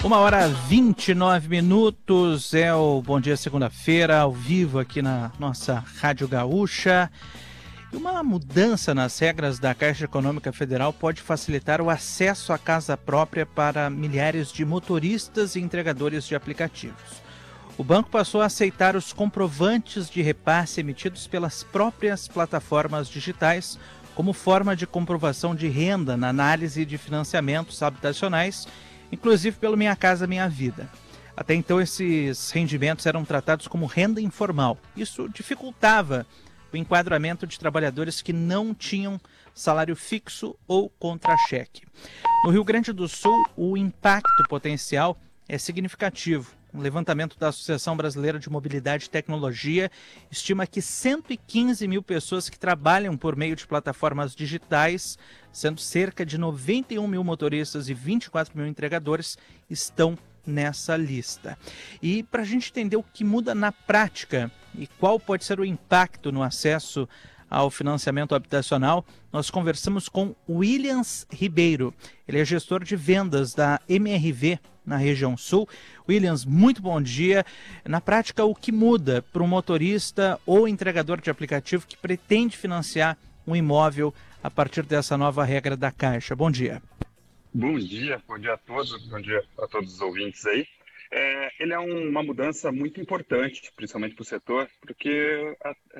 1h29, é o Bom Dia Segunda-feira, ao vivo aqui na nossa Rádio Gaúcha. E uma mudança nas regras da Caixa Econômica Federal pode facilitar o acesso à casa própria para milhares de motoristas e entregadores de aplicativos. O banco passou a aceitar os comprovantes de repasse emitidos pelas próprias plataformas digitais como forma de comprovação de renda na análise de financiamentos habitacionais, inclusive pelo Minha Casa Minha Vida. Até então, esses rendimentos eram tratados como renda informal. Isso dificultava o enquadramento de trabalhadores que não tinham salário fixo ou contra-cheque. No Rio Grande do Sul, o impacto potencial é significativo. Um levantamento da Associação Brasileira de Mobilidade e Tecnologia estima que 115 mil pessoas que trabalham por meio de plataformas digitais, sendo cerca de 91 mil motoristas e 24 mil entregadores, estão nessa lista. E para a gente entender o que muda na prática e qual pode ser o impacto no acesso ao financiamento habitacional, nós conversamos com Williams Ribeiro. Ele é gestor de vendas da MRV na região sul. Williams, muito bom dia. Na prática, o que muda para um motorista ou entregador de aplicativo que pretende financiar um imóvel a partir dessa nova regra da Caixa? Bom dia. Bom dia a todos, bom dia a todos os ouvintes aí. Ele é uma mudança muito importante, principalmente para o setor, porque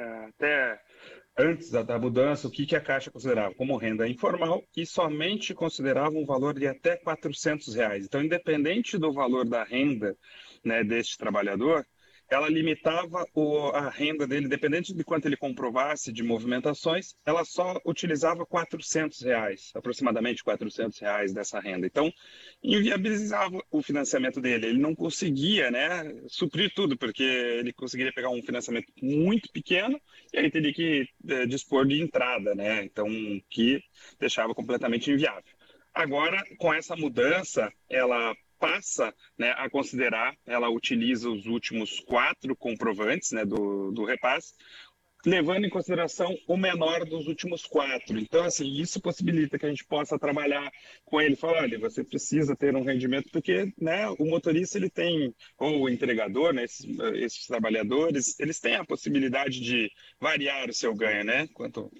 até antes da mudança, o que a Caixa considerava como renda informal e somente considerava um valor de até R$ 400. Então, independente do valor da renda, né, deste trabalhador, ela limitava a renda dele, dependente de quanto ele comprovasse de movimentações, ela só utilizava R$ 400, aproximadamente R$ 400 dessa renda. Então, inviabilizava o financiamento dele. Ele não conseguia, né, suprir tudo, porque ele conseguiria pegar um financiamento muito pequeno e aí teria que dispor de entrada, né? Então, que deixava completamente inviável. Agora, com essa mudança, ela passa, né, a considerar, ela utiliza os últimos 4 comprovantes, né, do repasse, levando em consideração o menor dos últimos 4. Então, assim, isso possibilita que a gente possa trabalhar com ele, falar, olha, você precisa ter um rendimento, porque, né, o motorista, ele tem, ou o entregador, né, esses trabalhadores, eles têm a possibilidade de variar o seu ganho, né? Quanto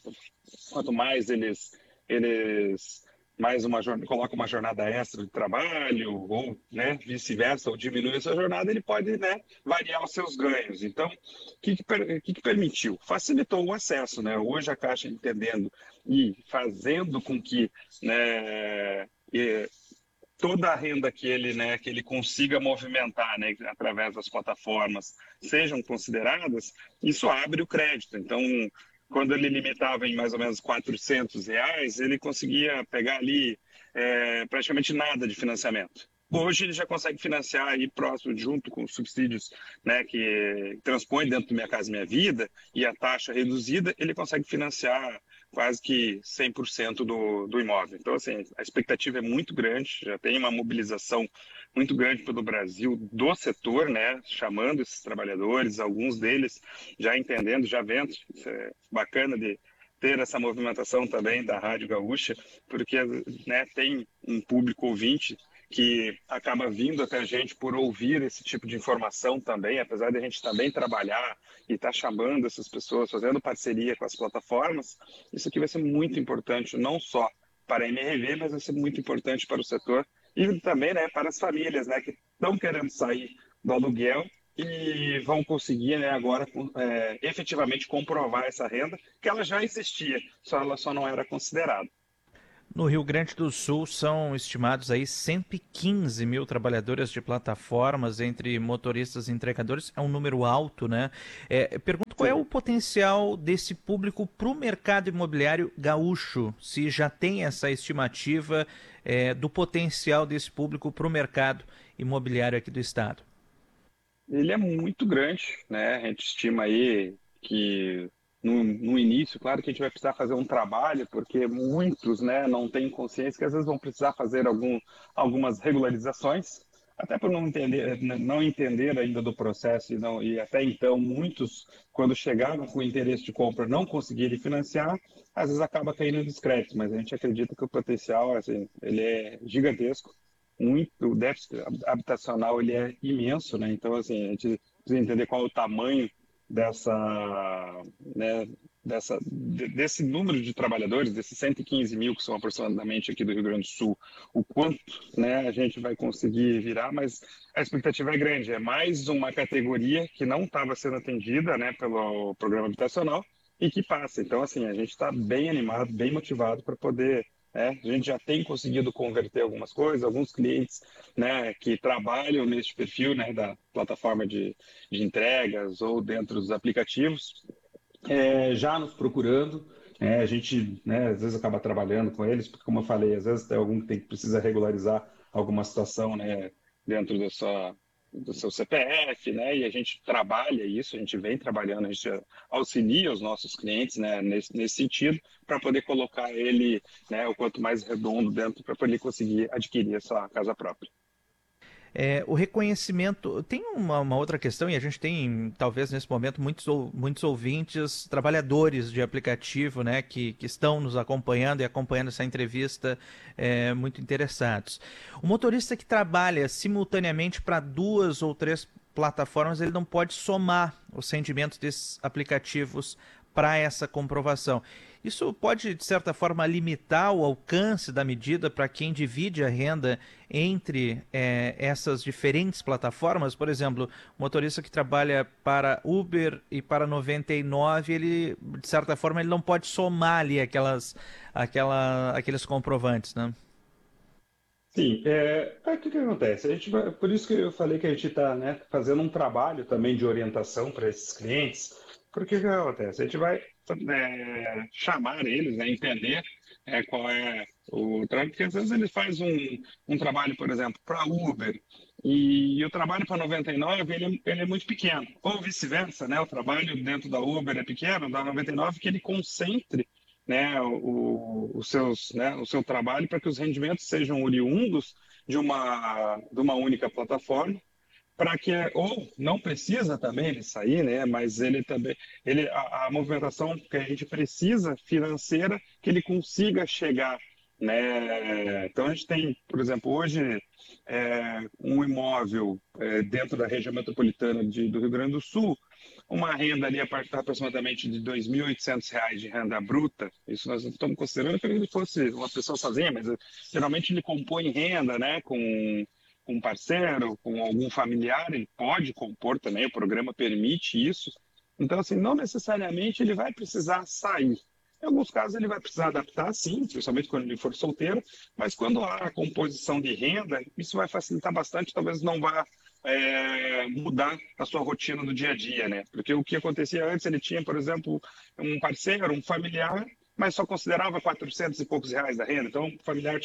mais eles coloca uma jornada extra de trabalho, ou, né, vice-versa, ou diminui a sua jornada, ele pode, né, variar os seus ganhos. Então, o que permitiu? Facilitou o acesso, né? Hoje a Caixa entendendo e fazendo com que, né, toda a renda que ele consiga movimentar, né, através das plataformas sejam consideradas, isso abre o crédito. Então, quando ele limitava em mais ou menos R$ 400, ele conseguia pegar ali praticamente nada de financiamento. Hoje ele já consegue financiar aí próximo, junto com os subsídios, né, que transpõe dentro do Minha Casa Minha Vida e a taxa reduzida, ele consegue financiar quase que 100% do imóvel. Então, assim, a expectativa é muito grande, já tem uma mobilização muito grande pelo Brasil do setor, né, chamando esses trabalhadores, alguns deles já entendendo, já vendo. Isso é bacana de ter essa movimentação também da Rádio Gaúcha, porque, né, tem um público ouvinte que acaba vindo até a gente por ouvir esse tipo de informação também, apesar de a gente também trabalhar e estar chamando essas pessoas, fazendo parceria com as plataformas. Isso aqui vai ser muito importante, não só para a MRV, mas vai ser muito importante para o setor e também, né, para as famílias, né, que estão querendo sair do aluguel e vão conseguir, né, agora efetivamente comprovar essa renda, que ela já existia, ela só não era considerada. No Rio Grande do Sul são estimados aí 115 mil trabalhadores de plataformas, entre motoristas e entregadores. É um número alto, né? Pergunto qual é o potencial desse público para o mercado imobiliário gaúcho, se já tem essa estimativa do potencial desse público para o mercado imobiliário aqui do estado. Ele é muito grande, né? A gente estima aí que no início, claro que a gente vai precisar fazer um trabalho, porque muitos, né, não têm consciência que às vezes vão precisar fazer algumas regularizações, até por não entender ainda do processo e até então muitos, quando chegaram com o interesse de compra, não conseguirem financiar, às vezes acaba caindo em descrédito, mas a gente acredita que o potencial, assim, ele é gigantesco. o déficit habitacional ele é imenso, né? Então, assim, a gente precisa entender qual é o tamanho dessa, né, desse número de trabalhadores, desses 115 mil que são aproximadamente aqui do Rio Grande do Sul, o quanto, né, a gente vai conseguir virar, mas a expectativa é grande, é mais uma categoria que não estava sendo atendida, né, pelo programa habitacional e que passa. Então, assim, a gente está bem animado, bem motivado para poder, a gente já tem conseguido converter algumas coisas, alguns clientes, né, que trabalham nesse perfil, né, da plataforma de entregas ou dentro dos aplicativos, já nos procurando. A gente, né, às vezes acaba trabalhando com eles, porque, como eu falei, às vezes tem algum que precisa regularizar alguma situação, né, dentro do seu CPF, né, e a gente trabalha isso, a gente vem trabalhando, a gente auxilia os nossos clientes, né, nesse sentido, para poder colocar ele, né, o quanto mais redondo dentro, para poder conseguir adquirir a sua casa própria. O reconhecimento. Tem uma outra questão, e a gente tem, talvez nesse momento, muitos ouvintes, trabalhadores de aplicativo, né, que estão nos acompanhando e acompanhando essa entrevista, muito interessados. O motorista que trabalha simultaneamente para 2 ou 3 plataformas, ele não pode somar os rendimentos desses aplicativos para essa comprovação. Isso pode, de certa forma, limitar o alcance da medida para quem divide a renda entre essas diferentes plataformas. Por exemplo, o motorista que trabalha para Uber e para 99, ele, de certa forma, ele não pode somar ali aqueles comprovantes, né? Sim, o que acontece? Por isso que eu falei que a gente está, né, fazendo um trabalho também de orientação para esses clientes, porque o que acontece? A gente vai chamar eles, né, entender qual é o trabalho, porque às vezes ele faz um trabalho, por exemplo, para Uber, e o trabalho para 99 ele é muito pequeno, ou vice-versa, né? O trabalho dentro da Uber é pequeno, da 99 que ele concentre, né, o seu trabalho para que os rendimentos sejam oriundos de uma única plataforma, para que ou não precisa também ele sair, né, mas ele também a movimentação que a gente precisa financeira que ele consiga chegar, né? Então a gente tem, por exemplo, hoje um imóvel dentro da região metropolitana do Rio Grande do Sul, uma renda ali a partir aproximadamente de R$ 2.800 de renda bruta. Isso nós estamos considerando que ele fosse uma pessoa sozinha, mas geralmente ele compõe renda, né, com um parceiro, com algum familiar, ele pode compor também, o programa permite isso. Então, assim, não necessariamente ele vai precisar sair. Em alguns casos ele vai precisar adaptar, sim, principalmente quando ele for solteiro, mas quando há a composição de renda, isso vai facilitar bastante, talvez não vá mudar a sua rotina do dia a dia, né? Porque o que acontecia antes, ele tinha, por exemplo, um parceiro, um familiar, mas só considerava 400 e poucos reais da renda. Então, o familiar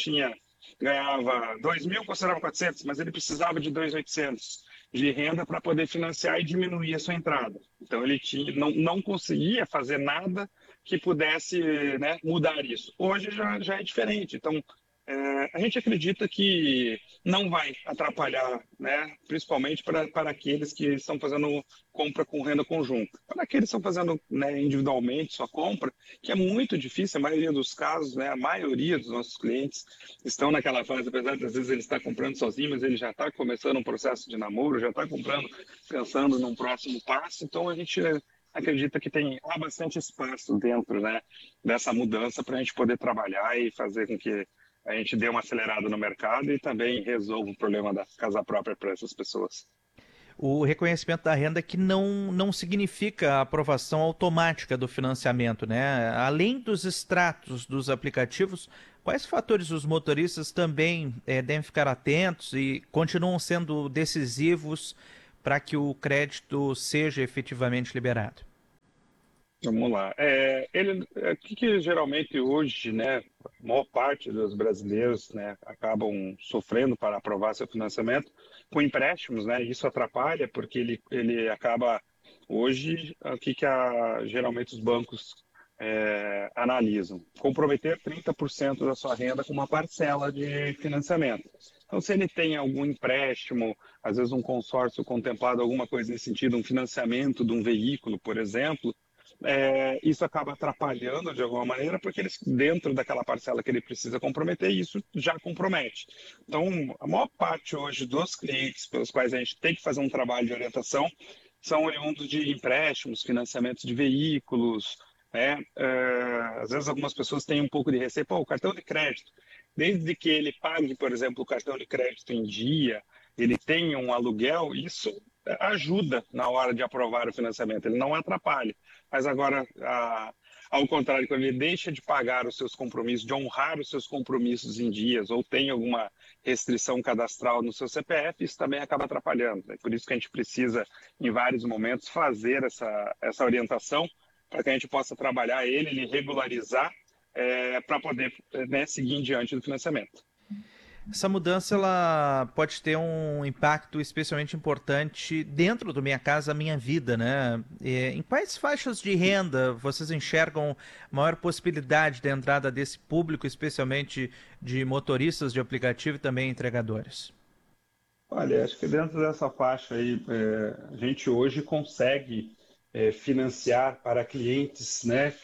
ganhava 2.000, considerava 400, mas ele precisava de 2.800 de renda para poder financiar e diminuir a sua entrada. Então, ele não conseguia fazer nada que pudesse, né, mudar isso. Hoje já é diferente. Então, a gente acredita que não vai atrapalhar, né, principalmente para aqueles que estão fazendo compra com renda conjunta. Para aqueles que estão fazendo, né, individualmente sua compra, que é muito difícil, a maioria dos casos, né, a maioria dos nossos clientes estão naquela fase, apesar de às vezes ele está comprando sozinho, mas ele já está começando um processo de namoro, já está comprando, pensando num próximo passo. Então a gente acredita que há bastante espaço dentro, né, dessa mudança para a gente poder trabalhar e fazer com que a gente dê uma acelerada no mercado e também resolva o problema da casa própria para essas pessoas. O reconhecimento da renda que não significa a aprovação automática do financiamento, né? Além dos extratos dos aplicativos, quais fatores os motoristas também devem ficar atentos e continuam sendo decisivos para que o crédito seja efetivamente liberado? Vamos lá. O que geralmente hoje, né, a maior parte dos brasileiros, né, acabam sofrendo para aprovar seu financiamento com empréstimos, né? Isso atrapalha porque ele acaba hoje geralmente os bancos analisam comprometer 30% da sua renda com uma parcela de financiamento. Então, se ele tem algum empréstimo, às vezes um consórcio contemplado, alguma coisa nesse sentido, um financiamento de um veículo, por exemplo, isso acaba atrapalhando de alguma maneira, porque eles, dentro daquela parcela que ele precisa comprometer, isso já compromete. Então, a maior parte hoje dos clientes pelos quais a gente tem que fazer um trabalho de orientação são oriundos de empréstimos, financiamentos de veículos, né? Às vezes algumas pessoas têm um pouco de receio, pô, o cartão de crédito, desde que ele pague, por exemplo, o cartão de crédito em dia, ele tenha um aluguel, isso ajuda na hora de aprovar o financiamento, ele não atrapalha. Mas agora, ao contrário, quando ele deixa de pagar os seus compromissos, de honrar os seus compromissos em dias, ou tem alguma restrição cadastral no seu CPF, isso também acaba atrapalhando. É por isso que a gente precisa, em vários momentos, fazer essa orientação para que a gente possa trabalhar ele regularizar, para poder, né, seguir em diante do financiamento. Essa mudança ela pode ter um impacto especialmente importante dentro do Minha Casa Minha Vida, né? Em quais faixas de renda vocês enxergam maior possibilidade de entrada desse público, especialmente de motoristas de aplicativo e também entregadores? Olha, acho que dentro dessa faixa aí, a gente hoje consegue financiar para clientes, né?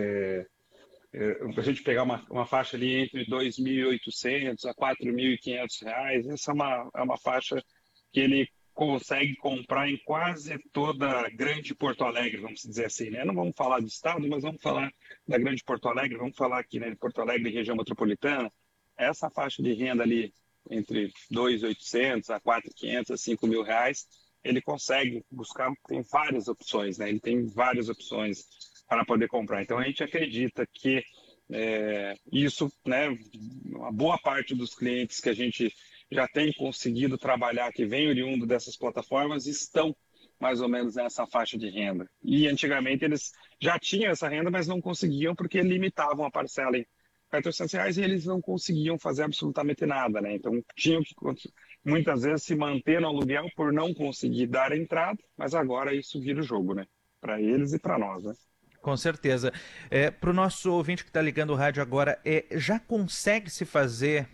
A gente pegar uma faixa ali entre 2.800 a 4.500 reais, essa é uma faixa que ele consegue comprar em quase toda a grande Porto Alegre, vamos dizer assim, né? Não vamos falar do estado, mas vamos falar da grande Porto Alegre, vamos falar aqui, né, de Porto Alegre, região metropolitana. Essa faixa de renda ali entre 2.800 a 4.500 a 5.000 reais, ele consegue buscar, tem várias opções, né? Ele tem várias opções para poder comprar. Então a gente acredita que isso, né, uma boa parte dos clientes que a gente já tem conseguido trabalhar, que vem oriundo dessas plataformas, estão mais ou menos nessa faixa de renda. E antigamente eles já tinham essa renda, mas não conseguiam porque limitavam a parcela em R$ 400 e eles não conseguiam fazer absolutamente nada, né? Então tinham que muitas vezes se manter no aluguel por não conseguir dar entrada, mas agora isso vira o jogo, né? Para eles e para nós, né? Com certeza. Para o nosso ouvinte que está ligando o rádio agora, já consegue se fazer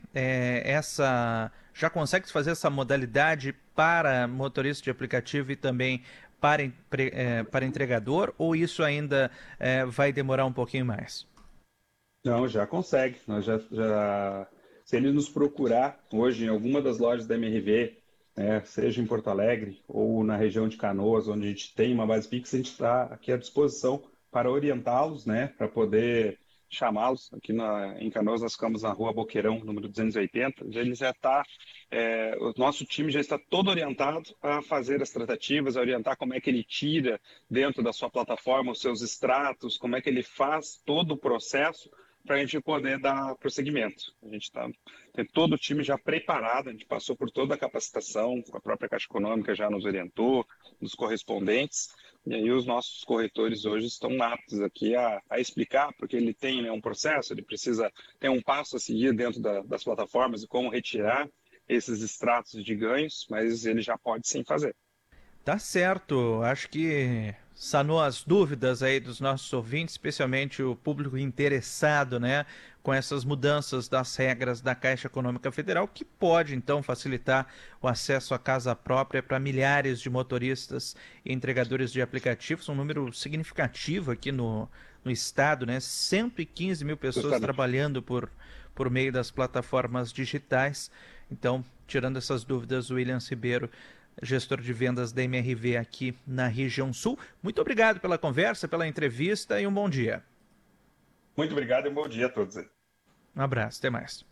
essa modalidade para motorista de aplicativo e também para entregador, ou isso ainda vai demorar um pouquinho mais? Não, já consegue. Se ele nos procurar hoje em alguma das lojas da MRV, né, seja em Porto Alegre ou na região de Canoas, onde a gente tem uma base fixa, a gente está aqui à disposição para orientá-los, né, para poder chamá-los. Aqui em Canoas nós ficamos na Rua Boqueirão, número 280. Ele já está, o nosso time já está todo orientado a fazer as tratativas, a orientar como é que ele tira dentro da sua plataforma os seus extratos, como é que ele faz todo o processo para a gente poder dar prosseguimento. A gente tem todo o time já preparado, a gente passou por toda a capacitação, a própria Caixa Econômica já nos orientou, nos correspondentes, e aí os nossos corretores hoje estão aptos aqui a explicar, porque ele tem, né, um processo, ele precisa ter um passo a seguir dentro das plataformas e como retirar esses extratos de ganhos, mas ele já pode sim fazer. Tá certo, acho que sanou as dúvidas aí dos nossos ouvintes, especialmente o público interessado, né, com essas mudanças das regras da Caixa Econômica Federal, que pode então facilitar o acesso à casa própria para milhares de motoristas e entregadores de aplicativos, um número significativo aqui no estado, né, 115 mil pessoas trabalhando por meio das plataformas digitais. Então, tirando essas dúvidas, o William Ribeiro, gestor de vendas da MRV aqui na região sul. Muito obrigado pela conversa, pela entrevista e um bom dia. Muito obrigado e um bom dia a todos. Um abraço, até mais.